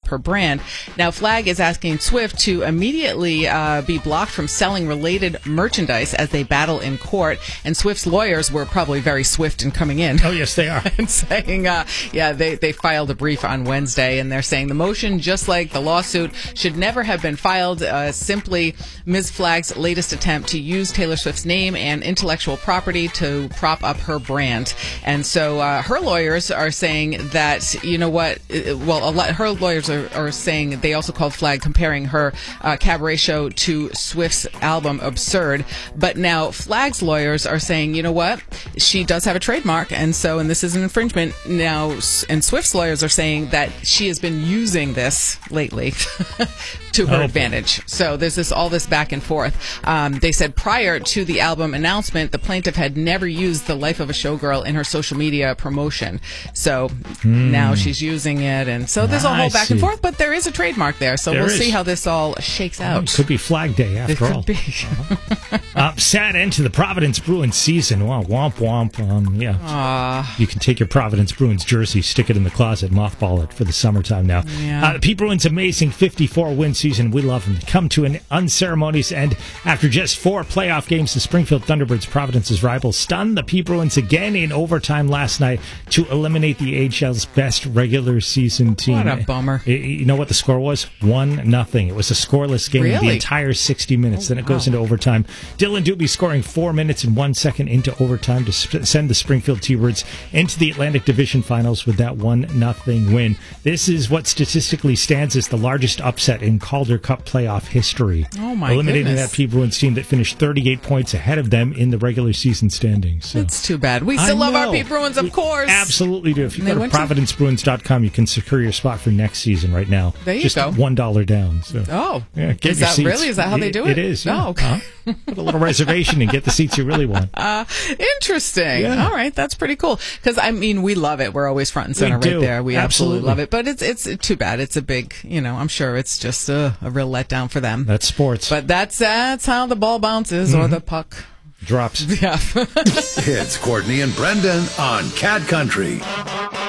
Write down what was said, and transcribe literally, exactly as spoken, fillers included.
her brand. Now, Flag is asking Swift to immediately uh, be blocked from selling related merchandise as they battle in court. And Swift's lawyers were probably very swift in coming in. Oh, yes, they are. And saying, uh, yeah, they, they filed a brief on Wednesday, and they're saying the motion, just like the lawsuit, should never have been filed. Uh, simply Miz Flag's latest attempt to use Taylor Swift's name and intellectual property to prop up her brand. And so uh, her lawyers are saying that, you know what, well, a lot, her lawyers are, are saying they also called Flag comparing her uh, cabaret show to Swift's album absurd. But now Flag's lawyers are saying, you know what, she does have a trademark, and so, and this is an infringement now, and Swift's lawyers are saying that she has been using this lately to her oh, advantage. So there's this all this back and forth. Um, they said prior to the album announcement, the plaintiff had never used the Life of a Showgirl in her social media promotion. So mm. now she's using it, and so there's a whole I back see. and forth, but there is a trademark there, so There we'll is. see how this all shakes out. Oh, it could be Flag Day after It could all. be. uh-huh. uh, sad end to the Providence Bruins season. Wow, womp womp. Um, yeah, Aww. you can take your Providence Bruins jersey, stick it in the closet, mothball it for the summertime now. Yeah. Uh, the P. Bruins' amazing fifty-four win season. We love them. They come to an unceremonious end after just four playoff games. The Springfield Thunderbirds, Providence's rivals, stunned the P. Bruins again in overtime last night to eliminate the A H L's best regular season team. What a bummer. You you know what the score was? One nothing. It was a scoreless game Really? the entire sixty minutes. Oh, then it goes wow. into overtime. Dylan Doobie scoring four minutes and one second into overtime to sp- send the Springfield T-Birds into the Atlantic Division Finals with that one nothing win. This is what statistically stands as the largest upset in Calder Cup playoff history. Oh, my eliminating goodness. that P. Bruins team that finished thirty-eight points ahead of them in the regular season standings. So. It's too bad. We still I love our know. P. Bruins, of We course. Absolutely do. If you They go to went to- providence bruins dot com, you can secure your spot for next season right now. There you Just go. one dollar down. So. Oh, Yeah, get is your that seats. really? Is that how they do it? It is. Yeah. Oh, okay. Uh-huh. Put a little reservation and get the seats you really want. Uh, interesting. Yeah. All right, that's pretty cool. Because I mean, we love it. We're always front and center We do. right there. We absolutely. Absolutely. love it. But it's it's too bad. It's a big, you know. I'm sure it's just a, a real letdown for them. That's sports. But that's that's how the ball bounces Mm-hmm. or the puck. Drops. Yeah. It's Courtney and Brendan on Cat Country.